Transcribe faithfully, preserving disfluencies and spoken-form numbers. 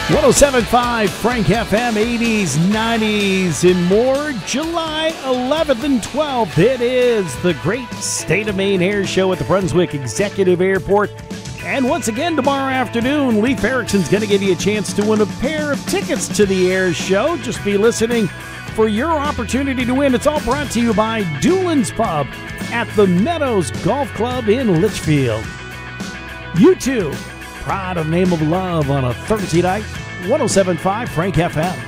one oh seven point five Frank F M, eighties, nineties, and more. July eleventh and twelfth, it is the Great State of Maine Air Show at the Brunswick Executive Airport. And once again, tomorrow afternoon, Leif Erickson's going to give you a chance to win a pair of tickets to the air show. Just be listening for your opportunity to win. It's all brought to you by Doolin's Pub at the Meadows Golf Club in Litchfield. You too, proud of Name of Love on a Thursday night, one oh seven point five Frank F M.